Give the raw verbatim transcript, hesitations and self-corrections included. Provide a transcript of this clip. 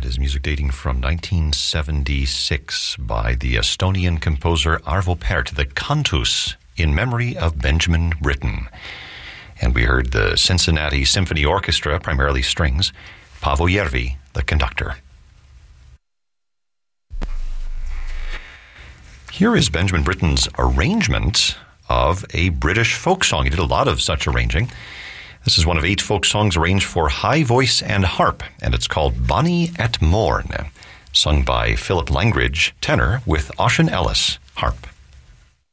is music dating from nineteen seventy-six by the Estonian composer Arvo Pärt, the Cantus in memory of Benjamin Britten. And we heard the Cincinnati Symphony Orchestra, primarily strings, Paavo Järvi, the conductor. Here is Benjamin Britten's arrangement of a British folk song. He did a lot of such arranging. This is one of eight folk songs arranged for high voice and harp, and it's called Bonnie at Morn, sung by Philip Langridge, tenor, with Ossian Ellis, harp.